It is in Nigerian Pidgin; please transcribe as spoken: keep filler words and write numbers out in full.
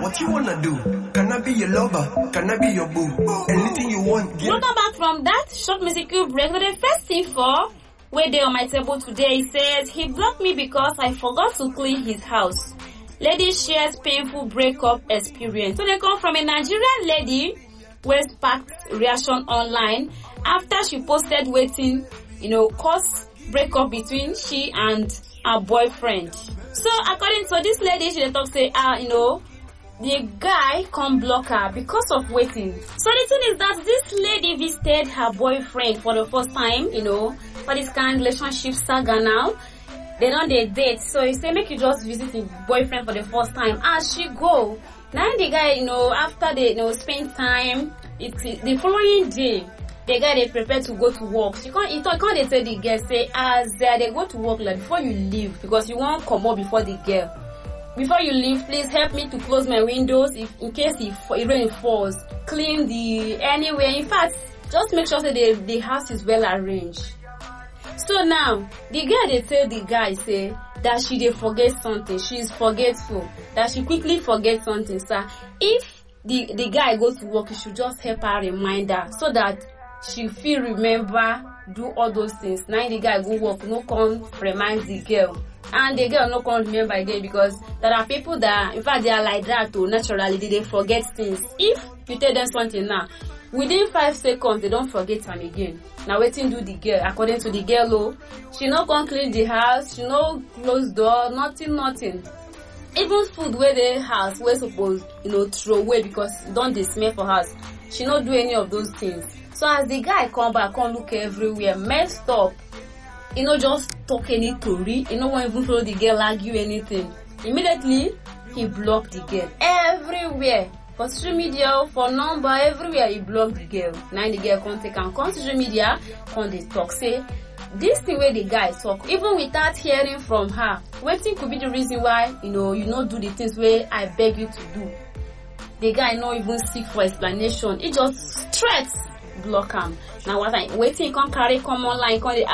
what you wanna do? Can I be your lover? Can I be your boo? Anything you want, yeah. Welcome back from that short musical break. So the first thing for where they on my table today says he blocked me because I forgot to clean his house. Lady shares painful breakup experience. So they come from a Nigerian lady who sparked reaction online after she posted waiting, you know, cause breakup between she and her boyfriend. So according to this lady, she talk say, ah, you know, the guy come block her because of waiting. So the thing is that this lady visited her boyfriend for the first time, you know, for this kind of relationship saga now. They don't they date, so he say make you just visit his boyfriend for the first time. As she go, now the guy, you know, after they, you know, spend time, it's the following day, the guy they prepare to go to work. She can't, he can't they tell the girl say as they, they go to work like before you leave because you won't come up before the girl. Before you leave, please help me to close my windows if in case if it rain falls. Clean the anywhere. In fact, just make sure that the the house is well arranged. So now, the girl they tell the guy say that she dey forget something. She is forgetful. That she quickly forget something. So if the, the guy goes to work, you should just help her remind her so that she feel remember, do all those things. Now the guy go work, no come remind the girl. And the girl no come remember again because there are people that, in fact, they are like that too. Naturally, they, they forget things. If you tell them something now, within five seconds, they don't forget them again. Now, waiting do the girl. According to the girl, oh, she no come clean the house, she no close door, nothing, nothing. Even food where the house, where supposed, you know, throw away because don't they smell for house. She no do any of those things. So as the guy come back, come look everywhere, messed up. You know, just talk any story. You know, won't even follow the girl, argue anything. Immediately, he blocked the girl everywhere. For social media, for number, everywhere he blocked the girl. Now the girl can't take and come social media, come they talk. Say, this thing where the guy talk, even without hearing from her, waiting could be the reason why, you know, you not do the things where I beg you to do. The guy not even seek for explanation. He just straight block him. Now what I waiting, can't carry, come online, can't